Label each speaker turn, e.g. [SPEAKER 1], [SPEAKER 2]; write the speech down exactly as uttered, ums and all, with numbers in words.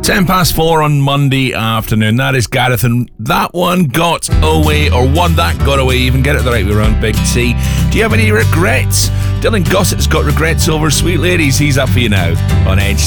[SPEAKER 1] Ten past four on Monday afternoon. That is Gareth, and that one got away, or one that got away. Even get it the right way around, Big T. Do you have any regrets? Dylan Gossett's got regrets over Sweet Ladies. He's up for you now on Edge.